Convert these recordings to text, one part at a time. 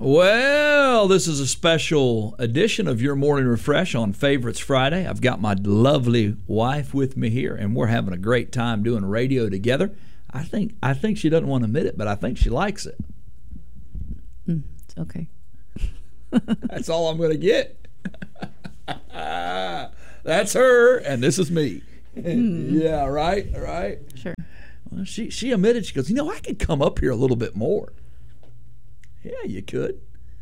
Well, this is a special edition of Your Morning Refresh on Favorites Friday. I've got my lovely wife with me here, and we're having a great time doing radio together. I think she doesn't want to admit it, but I think she likes it. It's okay. That's all I'm going to get. That's her, and this is me. Yeah, right? Sure. Well, she admitted, she goes, I could come up here a little bit more. Yeah, you could.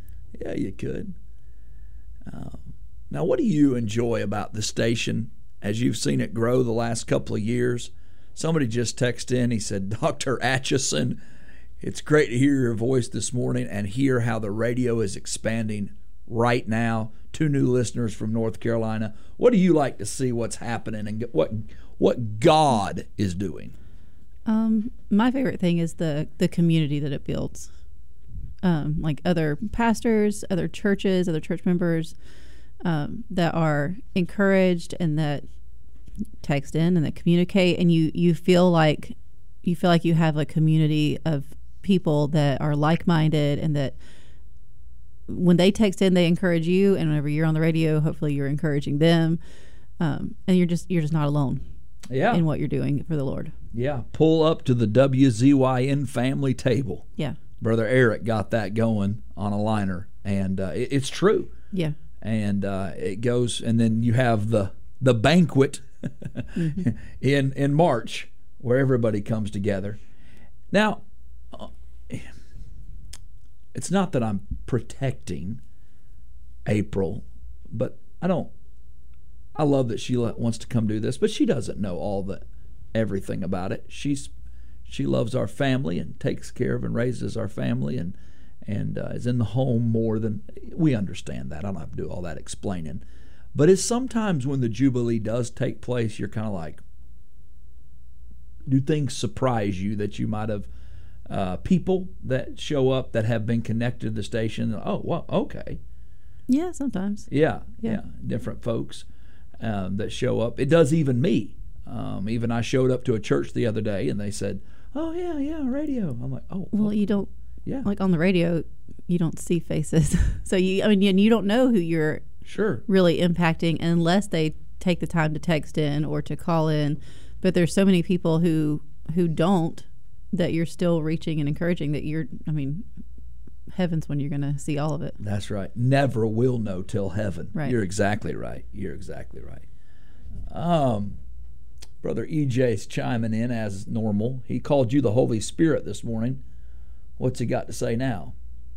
Now, what do you enjoy about the station as you've seen it grow the last couple of years? Somebody just texted in. He said, Dr. Atchison, it's great to hear your voice this morning and hear how the radio is expanding right now. 2 new listeners from North Carolina. What do you like to see what's happening and what God is doing? My favorite thing is the community that it builds. Like other pastors, other churches, other church members that are encouraged and that text in and that communicate, and you feel like you have a community of people that are like-minded, and that when they text in, they encourage you, and whenever you're on the radio, hopefully you're encouraging them, and you're just not alone. Yeah. In what you're doing for the Lord. Yeah, pull up to the WZYN family table. Yeah. Brother Eric got that going on a liner, and it's true. Yeah. And it goes, and then you have the banquet mm-hmm. in March where everybody comes together. Now, it's not that I'm protecting April, but I love that she wants to come do this, but she doesn't know everything about it. She loves our family and takes care of and raises our family and is in the home more than we understand that. I don't have to do all that explaining. But it's sometimes when the Jubilee does take place, you're kind of like, do things surprise you that you might have people that show up that have been connected to the station? Oh, well, okay. Yeah, sometimes. Yeah. Different folks that show up. It does even me. Even I showed up to a church the other day, and they said, "Oh yeah, radio." I'm like, "Oh." Well, you don't. Yeah. Like on the radio, you don't see faces, so you don't know who you're really impacting unless they take the time to text in or to call in. But there's so many people who don't, that you're still reaching and encouraging. That heaven's when you're going to see all of it. That's right. Never will know till heaven. Right. You're exactly right. Brother EJ's chiming in as normal. He called you the Holy Spirit this morning. What's he got to say now?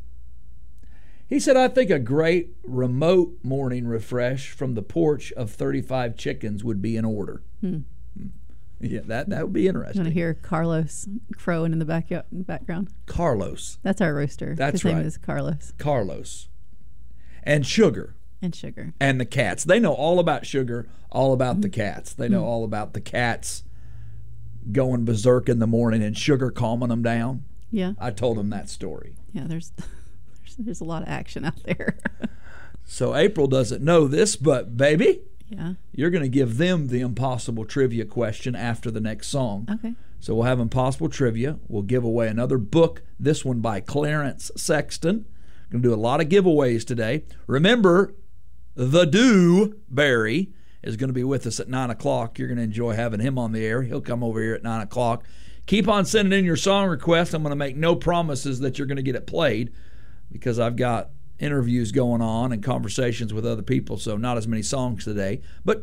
He said, I think a great remote morning refresh from the porch of 35 chickens would be in order. Yeah, that would be interesting. I'm going to hear Carlos crowing in the background. Carlos. That's our rooster. That's His right. name is Carlos. Carlos. And Sugar. And the cats. They know all about Sugar, all about the cats. They know all about the cats going berserk in the morning and Sugar calming them down. Yeah. I told them that story. Yeah, there's a lot of action out there. So April doesn't know this, but baby, yeah, you're going to give them the impossible trivia question after the next song. Okay. So we'll have impossible trivia. We'll give away another book, this one by Clarence Sexton. Going to do a lot of giveaways today. Remember, the Dewberry is going to be with us at 9 o'clock. You're going to enjoy having him on the air. He'll come over here at 9 o'clock. Keep on sending in your song requests. I'm going to make no promises that you're going to get it played because I've got interviews going on and conversations with other people, so not as many songs today. But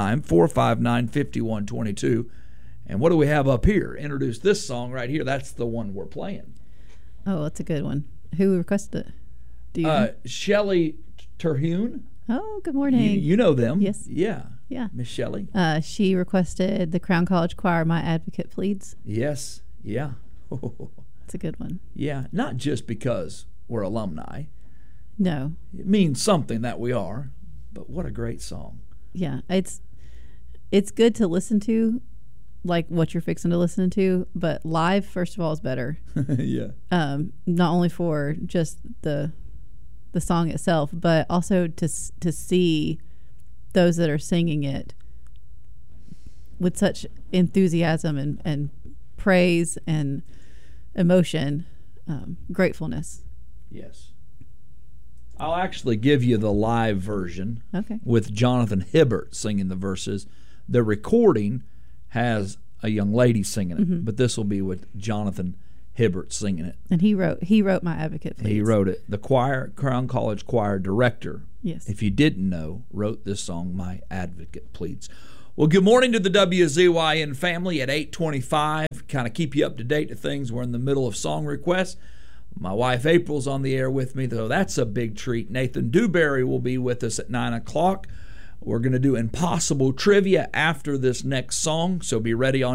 229-459-5122. And what do we have up here? Introduce this song right here. That's the one we're playing. Oh, that's a good one. Who requested it? Do you know? Shelley Terhune. Oh, good morning. You know them. Yes. Yeah. Yeah. Miss Shelley. She requested the Crown College Choir, My Advocate Pleads. Yes. Yeah. It's a good one. Yeah. Not just because we're alumni. No. It means something that we are, but what a great song. Yeah. It's good to listen to, like what you're fixing to listen to, but live, first of all, is better. Yeah. Not only for just the song itself, but also to see those that are singing it with such enthusiasm and praise and emotion, gratefulness. Yes. I'll actually give you the live version Okay. with Jonathan Hibbert singing the verses. The recording has a young lady singing it, but this will be with Jonathan Hibbert singing it. And he wrote My Advocate Pleads. He wrote it. The Crown College choir director, Yes. if you didn't know, wrote this song, My Advocate Pleads. Well, good morning to the WZYN family at 8:25. Kind of keep you up to date to things. We're in the middle of song requests. My wife April's on the air with me, though that's a big treat. Nathan Dewberry will be with us at 9 o'clock. We're going to do Impossible Trivia after this next song, so be ready on